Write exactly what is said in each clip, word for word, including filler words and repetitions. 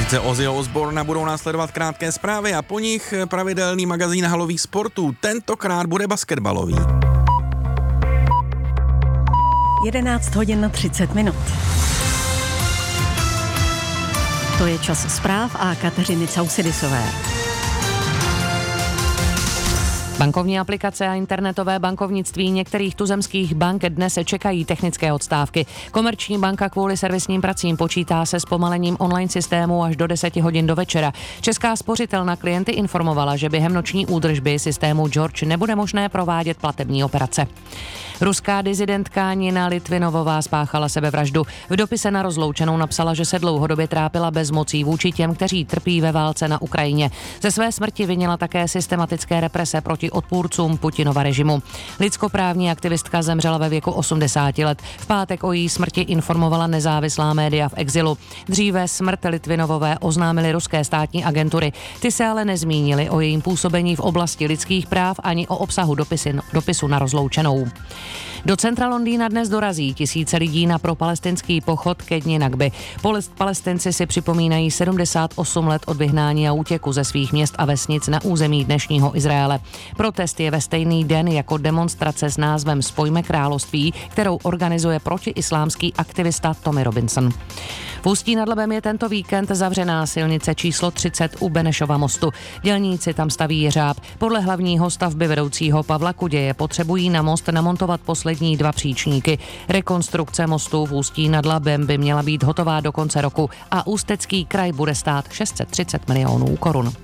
Kompozice Ozzyho Osbourna budou následovat krátké zprávy a po nich pravidelný magazín halových sportů. Tentokrát bude basketbalový. jedenáct hodin na třicet minut. To je čas zpráv a Kateřiny Causidisové. Bankovní aplikace a internetové bankovnictví některých tuzemských bank dnes čekají technické odstávky. Komerční banka kvůli servisním pracím počítá se zpomalením online systému až do deseti hodin do večera. Česká spořitelna klienty informovala, že během noční údržby systému George nebude možné provádět platební operace. Ruská dizidentka Nina Litvinovová spáchala sebevraždu. V dopise na rozloučenou napsala, že se dlouhodobě trápila bezmocí vůči těm, kteří trpí ve válce na Ukrajině. Ze své smrti vinila také systematické represe proti odpůrcům Putinova režimu. Lidskoprávní aktivistka zemřela ve věku osmdesáti let. V pátek o její smrti informovala nezávislá média v exilu. Dříve smrt Litvinovové oznámily ruské státní agentury. Ty se ale nezmínily o jejím působení v oblasti lidských práv ani o obsahu dopisy, dopisu na rozloučenou. Do centra Londýna dnes dorazí tisíce lidí na propalestinský pochod ke dni Nakby. Palestinci si připomínají sedmdesát osm let od vyhnání a útěku ze svých měst a vesnic na území dnešního Izraele. Protest je ve stejný den jako demonstrace s názvem Spojme království, kterou organizuje protiislámský aktivista Tommy Robinson. V Ústí nad Labem je tento víkend zavřená silnice číslo třicet u Benešova mostu. Dělníci tam staví jeřáb. Podle hlavního stavby vedoucího Pavla Kuděje potřebují na most namontovat poslední dva příčníky. Rekonstrukce mostu v Ústí nad Labem by měla být hotová do konce roku a Ústecký kraj bude stát šest set třicet milionů korun.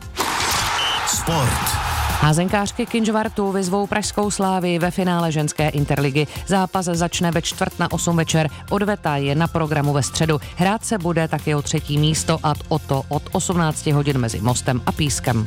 Sport. Házenkářky Kynžvartu vyzvou pražskou Slávii ve finále ženské interligy. Zápas začne ve čtvrt na osm večer. Odveta je na programu ve středu. Hrát se bude taky o třetí místo a o to od osmnácti hodin mezi Mostem a Pískem.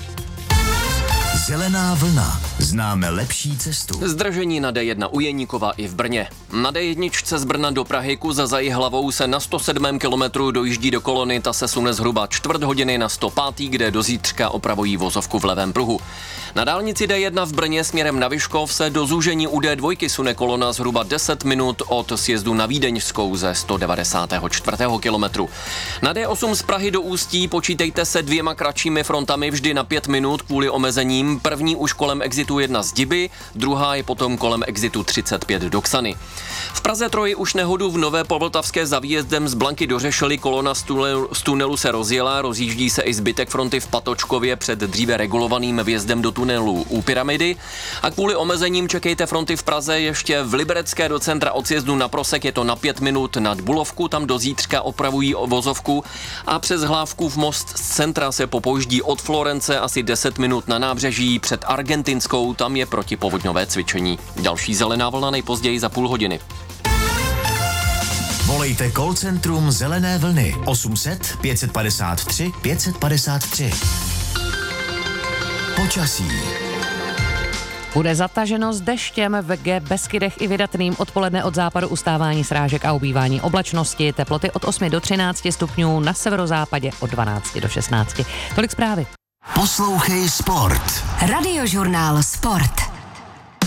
Zelená vlna. Známe lepší cestu. Zdržení na D jedna u Jeníkova i v Brně. Na D jedna z Brna do Prahy ku za Zajihlavou se na sto sedmém kilometru dojíždí do kolony, ta se sune zhruba čtvrt hodiny na sto pátý, kde do zítřka opravují vozovku v levém pruhu. Na dálnici D jedna v Brně směrem na Vyškov se do zúžení u D dva sune kolona zhruba deset minut od sjezdu na Vídeňskou ze sto devadesátého čtvrtého kilometru. Na D osm z Prahy do Ústí počítejte se dvěma kratšími frontami vždy na pět minut kvůli omezením. První už kolem exitu jedna z Diby, druhá je potom kolem exitu třicet pět do Ksany. V Praze Troji už nehodu v Nové Povltavské za výjezdem z Blanky dořešili, kolona z tunelu, z tunelu se rozjela, rozjíždí se i zbytek fronty v Patočkově před dříve regulovaným vjezdem do tunelu u Pyramidy a kvůli omezením čekejte fronty v Praze ještě v Liberecké do centra od sjezdu na Prosek, je to na pět minut nad Bulovku, tam do zítřka opravují vozovku a přes Hlávkův most z centra se popouždí od Florence asi deset minut na nábřeží před Argentinskou, tam je protipovodňové cvičení. Další zelená vlna nejpozději za půl hodiny. Volejte call centrum Zelené vlny osm set pět padesát tři pět padesát tři. Počasí. Bude zataženo s deštěm v G Beskydech i vydatným, odpoledne od západu ustávání srážek a ubývání oblačnosti, teploty od osmi do třinácti stupňů, na severozápadě od dvanácti do šestnácti. Tolik zprávy. Poslouchej Sport. Radiožurnál Sport.